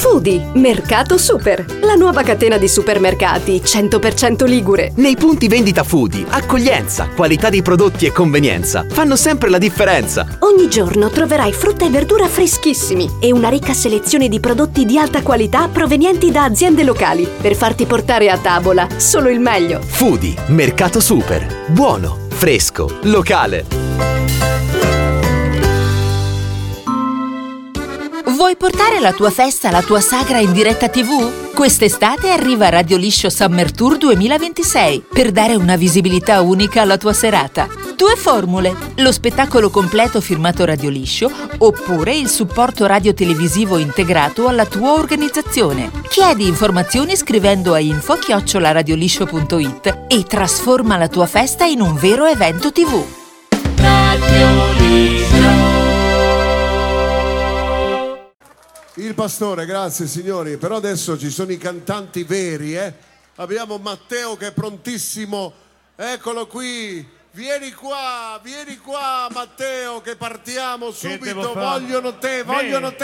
Foodie, Mercato Super, la nuova catena di supermercati 100% ligure. Nei punti vendita Foodie, accoglienza, qualità dei prodotti e convenienza fanno sempre la differenza. Ogni giorno troverai frutta e verdura freschissimi e una ricca selezione di prodotti di alta qualità provenienti da aziende locali per farti portare a tavola solo il meglio. Foodie, Mercato Super. Buono, fresco, locale. Vuoi portare la tua festa, la tua sagra in diretta TV? Quest'estate arriva Radio Liscio Summer Tour 2026 per dare una visibilità unica alla tua serata. Due formule: lo spettacolo completo firmato Radio Liscio oppure il supporto radio-televisivo integrato alla tua organizzazione. Chiedi informazioni scrivendo a info@radioliscio.it e trasforma la tua festa in un vero evento TV. Radio Liscio. Il pastore, grazie signori, però adesso ci sono i cantanti veri, Abbiamo Matteo che è prontissimo, eccolo qui, vieni qua Matteo che partiamo subito, vogliono te.